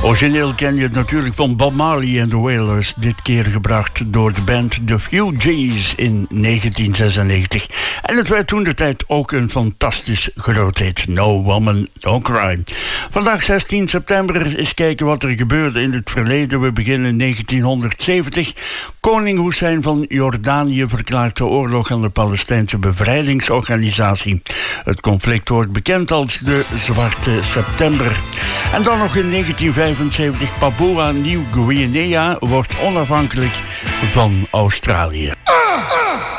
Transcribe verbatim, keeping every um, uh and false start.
Origineel ken je het natuurlijk van Bob Marley en The Wailers. Dit keer gebracht door de band The Fugees in negentien zesennegentig. En het werd toen de tijd ook een fantastisch groot hit. No Woman, No Cry. Vandaag zestien september, eens kijken wat er gebeurde in het verleden. We beginnen negentienhonderdzeventig. Koning Hussein van Jordanië verklaart de oorlog aan de Palestijnse bevrijdingsorganisatie. Het conflict wordt bekend als de Zwarte September. En dan nog in negentien vijfenzeventig, Papua Nieuw-Guinea wordt onafhankelijk van Australië.